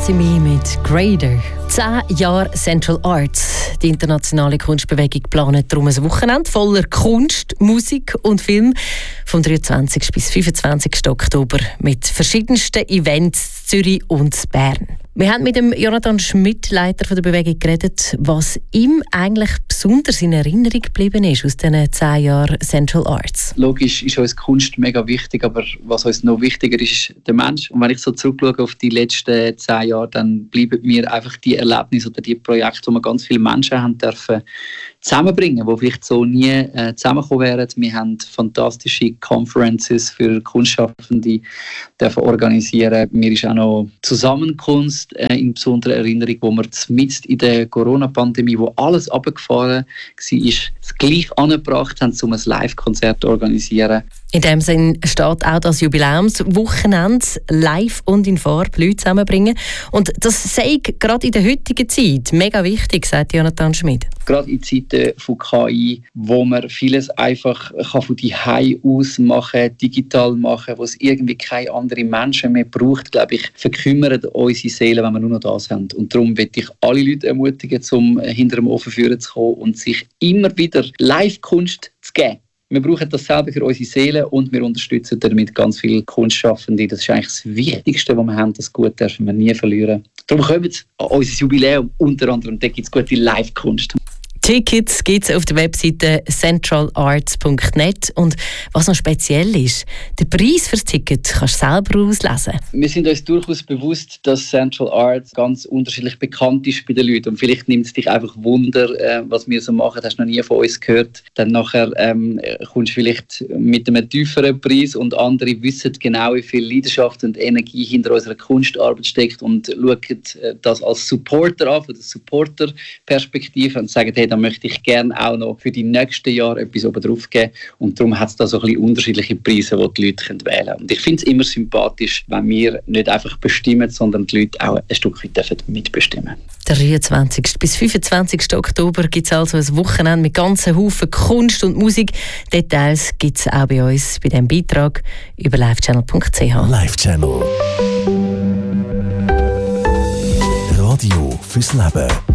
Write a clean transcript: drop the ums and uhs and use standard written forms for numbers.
Destiny mit Grader. 10 Jahre Central Arts. Die internationale Kunstbewegung plant darum ein Wochenende voller Kunst, Musik und Film vom 23. bis 25. Oktober mit verschiedensten Events in Zürich und Bern. Wir haben mit dem Jonathan Schmidt, Leiter der Bewegung, geredet, was ihm eigentlich besonders in Erinnerung geblieben ist aus diesen 10 Jahren Central Arts. Logisch ist uns Kunst mega wichtig, aber was uns noch wichtiger ist der Mensch. Und wenn ich so zurückschaue auf die letzten 10 Jahre, dann bleiben mir einfach die Erlebnisse oder die Projekte, wo wir ganz viele Menschen haben dürfen zusammenbringen, die vielleicht so nie zusammengekommen wären. Wir haben fantastische Conferences für Kunstschaffende dürfen organisieren. Mir ist auch noch Zusammenkunft in besonderer Erinnerung, wo wir mitten in der Corona-Pandemie, wo alles runtergefahren war, es gleich angebracht haben, um ein Live-Konzert zu organisieren. In dem Sinn steht auch das Jubiläumswochenende live und in Farbe Leute zusammenbringen. Und das sei gerade in der heutigen Zeit mega wichtig, sagt Jonathan Schmidt. Gerade in Zeiten von KI, wo man vieles einfach von zu Hause aus machen, digital machen, wo es irgendwie keine anderen Menschen mehr braucht, glaube ich, verkümmern unsere Seelen, wenn wir nur noch das haben. Und darum möchte ich alle Leute ermutigen, zum hinter dem Ofen führen zu kommen und sich immer wieder Live-Kunst zu geben. Wir brauchen das selber für unsere Seele und wir unterstützen damit ganz viele Kunstschaffende. Das ist eigentlich das Wichtigste, was wir haben. Das Gut dürfen wir nie verlieren. Darum kommen wir an unser Jubiläum. Unter anderem, da gibt es gute Live-Kunst. Tickets gibt es auf der Webseite centralarts.net. Und was noch speziell ist, den Preis für das Ticket kannst du selber auslesen. Wir sind uns durchaus bewusst, dass Central Arts ganz unterschiedlich bekannt ist bei den Leuten. Und vielleicht nimmt es dich einfach Wunder, was wir so machen. Das hast du noch nie von uns gehört. Dann nachher kommst du vielleicht mit einem tieferen Preis und andere wissen genau, wie viel Leidenschaft und Energie hinter unserer Kunstarbeit steckt und schauen das als Supporter an, von der Supporter-Perspektive und sagen, hey, da möchte ich gerne auch noch für die nächsten Jahre etwas oben drauf geben. Und darum hat es da so ein bisschen unterschiedliche Preise, die die Leute wählen können. Und ich finde es immer sympathisch, wenn wir nicht einfach bestimmen, sondern die Leute auch ein Stück weit mitbestimmen. Der 23. bis 25. Oktober gibt es also ein Wochenende mit ganzen Haufen Kunst und Musik. Details gibt es auch bei uns bei diesem Beitrag über livechannel.ch. Live Channel. Radio fürs Leben.